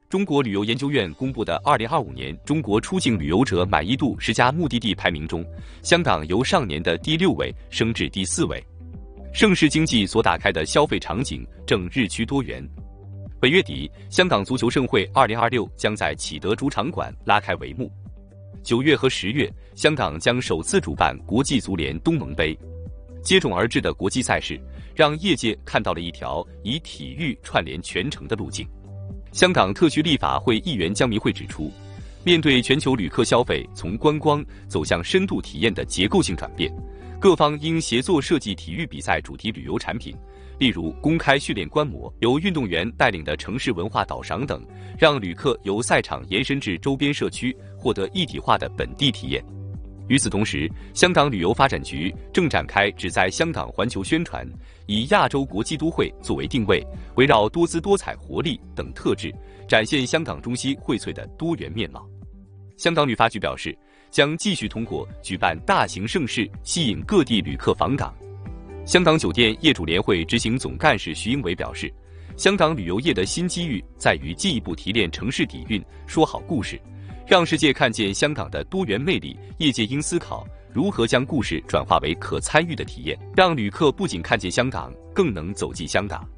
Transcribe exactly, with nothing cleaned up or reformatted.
中国旅游研究院公布的二零二五年中国出境旅游者满意度十佳目的地排名中，香港由上年的第六位升至第四位。盛世经济所打开的消费场景正日趋多元。本月底，香港足球盛会二零二六将在启德主场馆拉开帷幕。九月和十月，香港将首次主办国际足联东盟杯。接踵而至的国际赛事，让业界看到了一条以体育串联全城的路径。香港特区立法会议员江明慧指出，面对全球旅客消费从观光走向深度体验的结构性转变，各方应协作设计体育比赛主题旅游产品，例如公开训练观摩、由运动员带领的城市文化导赏等，让旅客由赛场延伸至周边社区，获得一体化的本地体验。与此同时，香港旅游发展局正展开旨在香港环球宣传，以亚洲国际都会作为定位，围绕多姿多彩、活力等特质，展现香港中西荟萃的多元面貌。香港旅发局表示，将继续通过举办大型盛事，吸引各地旅客访港。香港酒店业主联会执行总干事徐英伟表示，香港旅游业的新机遇在于进一步提炼城市底蕴，说好故事，让世界看见香港的多元魅力。业界应思考如何将故事转化为可参与的体验，让旅客不仅看见香港，更能走进香港。